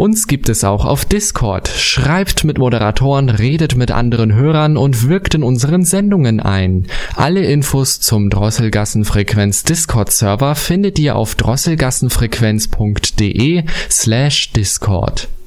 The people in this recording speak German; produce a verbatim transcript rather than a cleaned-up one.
Uns gibt es auch auf Discord. Schreibt mit Moderatoren, redet mit anderen Hörern und wirkt in unseren Sendungen ein. Alle Infos zum Drosselgassenfrequenz Discord-Server findet ihr auf drosselgassenfrequenz punkt de slash Discord.